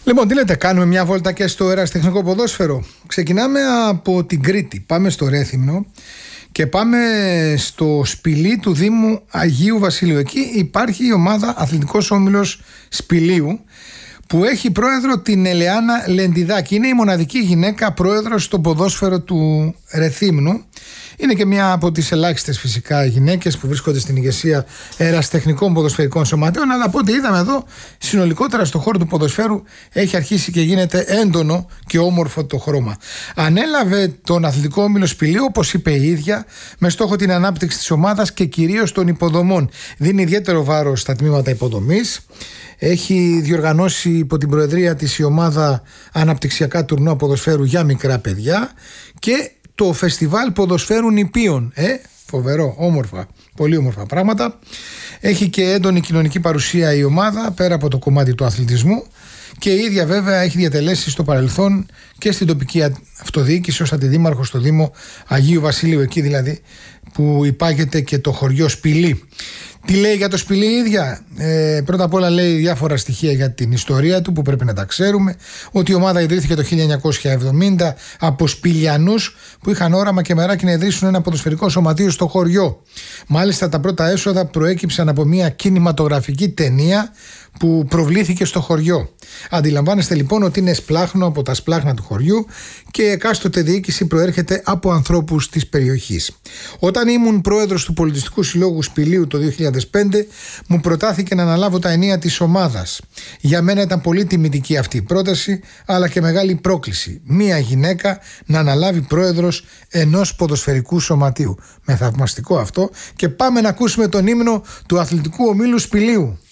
Λοιπόν, τι λέτε, κάνουμε μια βόλτα και στο ερασιτεχνικό ποδόσφαιρο. Ξεκινάμε από την Κρήτη, πάμε στο Ρέθυμνο και πάμε στο Σπηλί του Δήμου Αγίου Βασιλείου. Εκεί υπάρχει η ομάδα Αθλητικός Όμιλος Σπηλίου, που έχει πρόεδρο την Ελεάνα Λεντιδάκη. Είναι η μοναδική γυναίκα πρόεδρος στο ποδόσφαιρο του Ρεθύμνου. Είναι και μια από τις ελάχιστες φυσικά γυναίκες που βρίσκονται στην ηγεσία ερασιτεχνικών ποδοσφαιρικών σωματείων, αλλά από ό,τι είδαμε εδώ, συνολικότερα στον χώρο του ποδοσφαίρου έχει αρχίσει και γίνεται έντονο και όμορφο το χρώμα. Ανέλαβε τον Αθλητικό Όμιλο Σπηλίου, όπως είπε η ίδια, με στόχο την ανάπτυξη της ομάδας και κυρίως των υποδομών. Δίνει ιδιαίτερο βάρος στα τμήματα υποδομής. Έχει διοργανώσει υπό την προεδρία της η ομάδα αναπτυξιακά τουρνουά ποδοσφαίρου για μικρά παιδιά και το φεστιβάλ ποδοσφαίρου νηπίων. Φοβερό, όμορφα, πολύ όμορφα πράγματα. Έχει και έντονη κοινωνική παρουσία η ομάδα πέρα από το κομμάτι του αθλητισμού και η ίδια βέβαια έχει διατελέσει στο παρελθόν και στην τοπική αυτοδιοίκηση ως αντιδήμαρχο στο Δήμο Αγίου Βασιλείου, εκεί δηλαδή που υπάγεται και το χωριό Σπηλί. Τι λέει για το Σπηλί η ίδια? Πρώτα απ' όλα λέει διάφορα στοιχεία για την ιστορία του που πρέπει να τα ξέρουμε. Ότι η ομάδα ιδρύθηκε το 1970 από Σπηλιανούς που είχαν όραμα και μεράκι να ιδρύσουν ένα ποδοσφαιρικό σωματείο στο χωριό. Μάλιστα τα πρώτα έσοδα προέκυψαν από μια κινηματογραφική ταινία που προβλήθηκε στο χωριό. Αντιλαμβάνεστε λοιπόν ότι είναι σπλάχνο από τα σπλάχνα του χωριού και η εκάστοτε διοίκηση προέρχεται από ανθρώπους της περιοχής. Όταν ήμουν πρόεδρος του Πολιτιστικού Συλλόγου Σπηλίου το 2005, μου προτάθηκε να αναλάβω τα ενία της ομάδας. Για μένα ήταν πολύ τιμητική αυτή η πρόταση, αλλά και μεγάλη πρόκληση. Μία γυναίκα να αναλάβει πρόεδρος ενός ποδοσφαιρικού σωματείου. Με θαυμαστικό αυτό, και πάμε να ακούσουμε τον ύμνο του Αθλητικού Ομίλου Σπηλίου.